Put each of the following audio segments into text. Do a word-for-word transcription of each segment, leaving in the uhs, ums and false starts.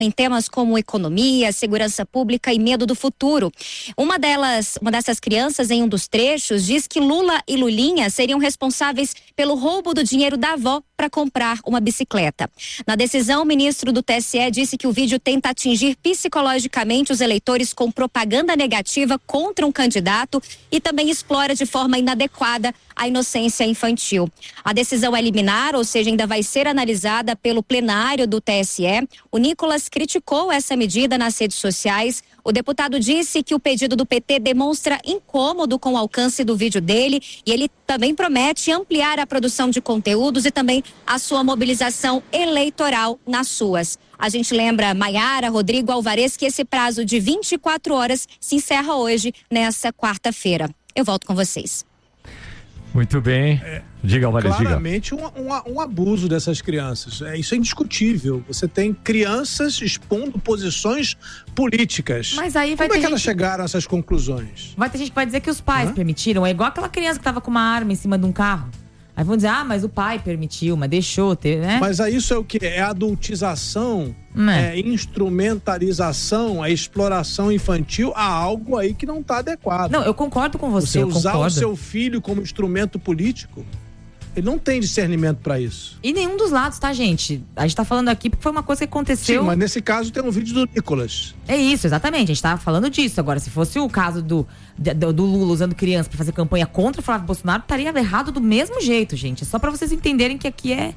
em temas como economia, segurança pública e medo do futuro. Uma delas, uma dessas crianças, em um dos trechos, diz que Lula e Lulinha seriam responsáveis pelo roubo do dinheiro da avó para comprar uma bicicleta. Na decisão, o ministro do T S E disse que o vídeo tenta atingir psicologicamente os eleitores com propaganda negativa contra um candidato e também explora de forma inadequada a inocência infantil. A decisão é liminar, ou seja, ainda vai ser analisada pelo plenário do T S E. O Nicolas criticou essa medida nas redes sociais. O deputado disse que o pedido do P T demonstra incômodo com o alcance do vídeo dele e ele também promete ampliar a produção de conteúdos e também a sua mobilização eleitoral nas ruas. A gente lembra, Maiara, Rodrigo, Alvarez, que esse prazo de vinte e quatro horas se encerra hoje, nessa quarta-feira. Eu volto com vocês. Muito bem. É, diga, Alvarez, diga. Claramente um, um, um abuso dessas crianças. É, isso é indiscutível. Você tem crianças expondo posições políticas. Mas aí vai Como ter é que elas gente... chegaram a essas conclusões? Vai ter gente que vai dizer que os pais Hã? permitiram. É igual aquela criança que tava com uma arma em cima de um carro. Aí vão dizer, ah, mas o pai permitiu, mas deixou ter, né? Mas aí isso é o que? É adultização, é. é instrumentalização, é exploração infantil a algo aí que não está adequado. Não, eu concordo com você. Você eu usar concordo. o seu filho como instrumento político, ele não tem discernimento para isso. E nenhum dos lados, tá, gente? A gente tá falando aqui porque foi uma coisa que aconteceu. Sim, mas nesse caso tem um vídeo do Nicolas. É isso, exatamente. A gente tava falando disso. Agora, se fosse o caso do, do, do Lula usando criança pra fazer campanha contra o Flávio Bolsonaro, estaria errado do mesmo jeito, gente. É só pra vocês entenderem que aqui é,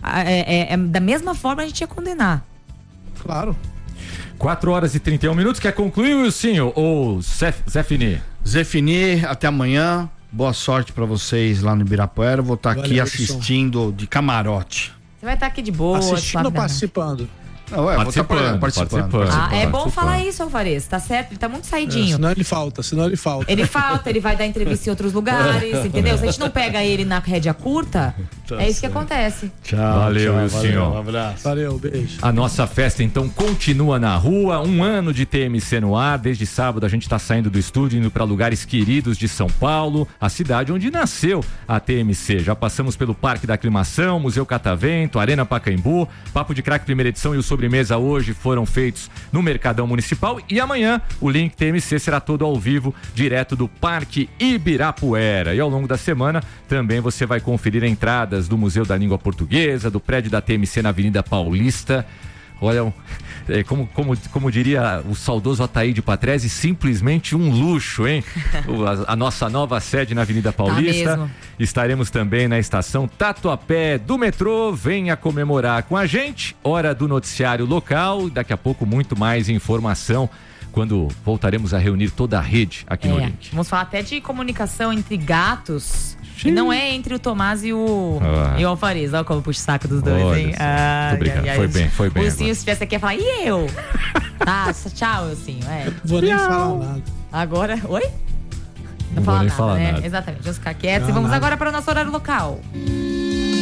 é, é, é da mesma forma a gente ia condenar. Claro. quatro horas e trinta e um minutos. Quer concluir, Wilsinho? Ou Zé, Zé Fini? Zé Fini, até amanhã. Boa sorte pra vocês lá no Ibirapuera. Vou estar aqui Valeu, assistindo de camarote. Você vai estar aqui de boa. Assistindo ou participando? Não, é, Participando, vou estar participando. participando. Ah, é bom Participando. falar isso, Alvarez. Tá certo? Ele tá muito É, saidinho. senão ele falta, senão ele falta. Ele falta, ele vai dar entrevista em outros lugares, entendeu? Se a gente não pega ele na rédea curta, Tá é isso que certo. acontece. Tchau. Valeu, tchau, Wilsinho. valeu, um abraço. Valeu, beijo. A nossa festa, então, continua na rua. Um ano de T M C no ar. Desde sábado a gente está saindo do estúdio, indo para lugares queridos de São Paulo, a cidade onde nasceu a T M C. Já passamos pelo Parque da Aclimação, Museu Catavento, Arena Pacaembu. Papo de Craque primeira edição e o Sobremesa hoje foram feitos no Mercadão Municipal. E amanhã o Link T M C será todo ao vivo, direto do Parque Ibirapuera. E ao longo da semana também você vai conferir entradas do Museu da Língua Portuguesa, do prédio da T M C na Avenida Paulista. Olha, é, como, como, como diria o saudoso Ataíde Patrese, simplesmente um luxo, hein? O, a, a nossa nova sede na Avenida Paulista. mesmo. Estaremos também na estação Tatuapé do metrô. Venha comemorar com a gente. Hora do noticiário local. Daqui a pouco muito mais informação quando voltaremos a reunir toda a rede aqui É, no Link. vamos falar até de comunicação entre gatos. E não é entre o Tomás e o, Ah. e o Alvarez. Olha como puxa o saco dos dois, Olha hein? só. Ai, Tô brincando. ai, ai. Foi bem, foi bem O Wilsinho, agora. se tivesse aqui, ia falar, e eu? Tá, tchau, Wilsinho. É. Vou nem falar nada. Agora, oi? Não vou nem falar né? nada. Exatamente, vamos ficar quietos. Não, E vamos nada. agora para o nosso horário local.